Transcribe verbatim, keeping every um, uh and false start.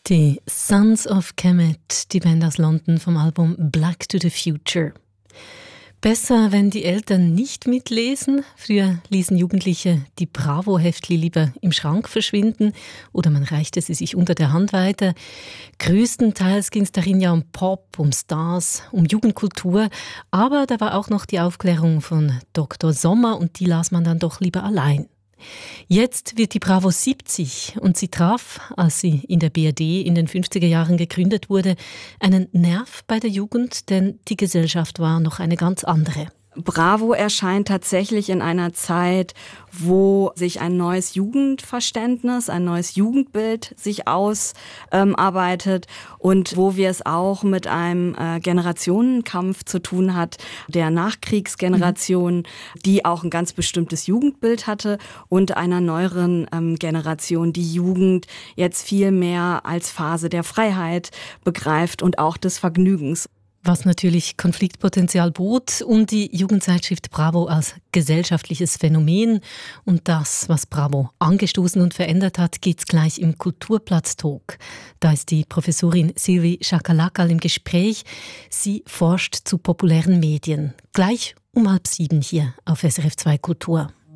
Die Sons of Kemet, die Band aus London vom Album Black to the Future. Besser, wenn die Eltern nicht mitlesen. Früher ließen Jugendliche die Bravo-Heftli lieber im Schrank verschwinden oder man reichte sie sich unter der Hand weiter. Größtenteils ging es darin ja um Pop, um Stars, um Jugendkultur. Aber da war auch noch die Aufklärung von Doktor Sommer und die las man dann doch lieber allein. Jetzt wird die Bravo siebzig und sie traf, als sie in der B R D in den fünfziger Jahren gegründet wurde, einen Nerv bei der Jugend, denn die Gesellschaft war noch eine ganz andere. Bravo erscheint tatsächlich in einer Zeit, wo sich ein neues Jugendverständnis, ein neues Jugendbild sich ausarbeitet und wo wir es auch mit einem äh, Generationenkampf zu tun hat, der Nachkriegsgeneration, mhm. die auch ein ganz bestimmtes Jugendbild hatte und einer neueren ähm, Generation, die Jugend jetzt viel mehr als Phase der Freiheit begreift und auch des Vergnügens. Was natürlich Konfliktpotenzial bot, um die Jugendzeitschrift Bravo als gesellschaftliches Phänomen und das, was Bravo angestoßen und verändert hat, geht's gleich im Kulturplatz-Talk. Da ist die Professorin Sylvie Chakalakal im Gespräch. Sie forscht zu populären Medien. Gleich um halb sieben hier auf S R F zwei Kultur.